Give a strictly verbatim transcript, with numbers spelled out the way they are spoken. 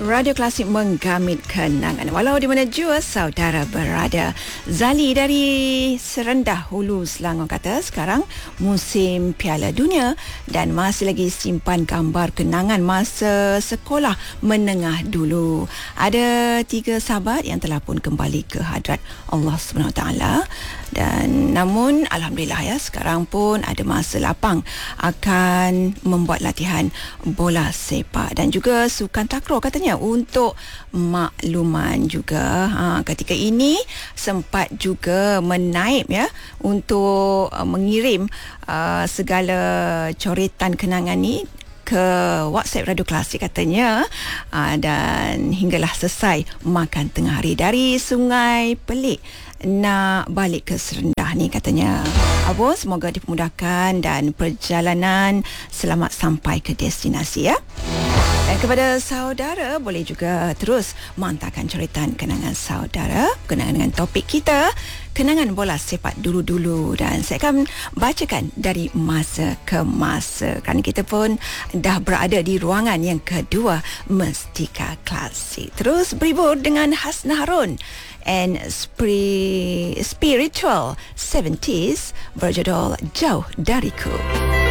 Radio Klasik menggamit kenangan walau di mana jua saudara berada. Zali dari Serendah Hulu Selangor kata sekarang musim Piala Dunia dan masih lagi simpan gambar kenangan masa sekolah menengah dulu. Ada tiga sahabat yang telah pun kembali ke hadrat Allah subhanahu wa taala, dan namun alhamdulillah ya sekarang pun ada masa lapang akan membuat latihan bola sepak dan juga sukan takraw katanya. Untuk makluman juga, ha, ketika ini sempat juga menaip ya untuk uh, mengirim uh, segala coretan kenangan ni ke WhatsApp Radio Klasik katanya, uh, dan hinggalah selesai makan tengah hari dari Sungai Pelik nak balik ke Serendah ni katanya. Abo, semoga dipermudahkan dan perjalanan selamat sampai ke destinasi ya. Dan kepada saudara, boleh juga terus menghantarkan coretan kenangan saudara berkenaan dengan topik kita, kenangan bola sepak dulu-dulu, dan saya akan bacakan dari masa ke masa kerana kita pun dah berada di ruangan yang kedua Mestika Klasik. Terus berhibur dengan Hasna Harun and spiritual seventies berjudul Jauh Dariku.